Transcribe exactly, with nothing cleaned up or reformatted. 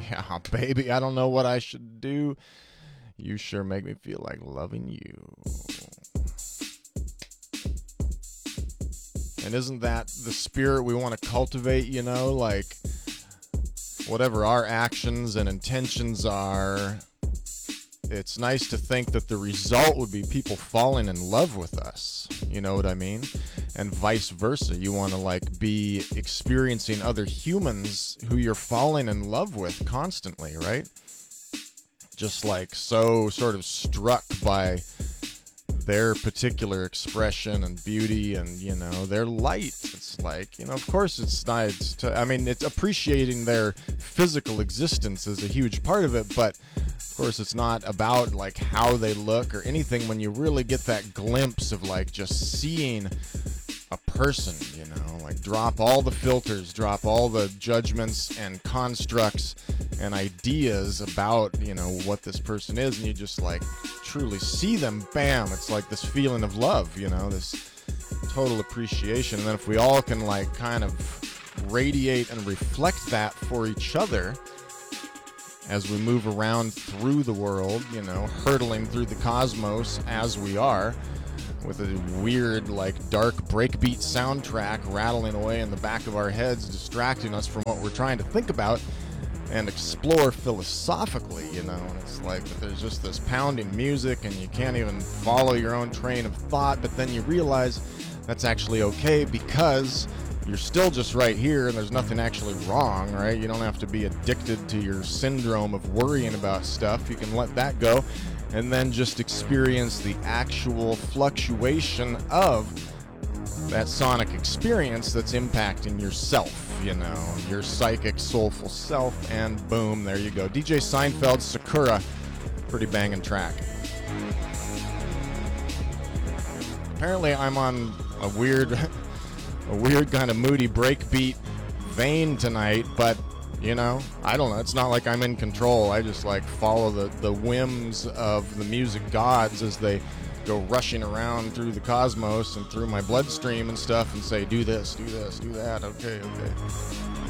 Yeah, baby, I don't know what I should do. You sure make me feel like loving you. And isn't that the spirit we want to cultivate, you know? Like, whatever our actions and intentions are, it's nice to think that the result would be people falling in love with us. You know what I mean? And vice versa. You want to, like, be experiencing other humans who you're falling in love with constantly, right? Just, like, so sort of struck by their particular expression and beauty and, you know, their light. It's like, you know, of course it's nice to, I mean, it's appreciating their physical existence is a huge part of it, but of course it's not about, like, how they look or anything when you really get that glimpse of, like, just seeing a person, you know, like, drop all the filters, drop all the judgments and constructs and ideas about, you know, what this person is, and you just, like, truly see them. Bam, it's like this feeling of love, you know, this total appreciation. And then if we all can, like, kind of radiate and reflect that for each other as we move around through the world, you know, hurtling through the cosmos as we are, with a weird, like, dark breakbeat soundtrack rattling away in the back of our heads, distracting us from what we're trying to think about and explore philosophically, you know. And it's like there's just this pounding music and you can't even follow your own train of thought, but then you realize that's actually okay because you're still just right here and there's nothing actually wrong, right? You don't have to be addicted to your syndrome of worrying about stuff. You can let that go and then just experience the actual fluctuation of that sonic experience that's impacting yourself, you know, your psychic, soulful self, and boom, there you go. D J Seinfeld's Sakura, pretty banging track. Apparently I'm on a weird, a weird kind of moody breakbeat vein tonight, but you know, I don't know. It's not like I'm in control. I just, like, follow the, the whims of the music gods as they go rushing around through the cosmos and through my bloodstream and stuff and say, do this, do this, do that. Okay, okay.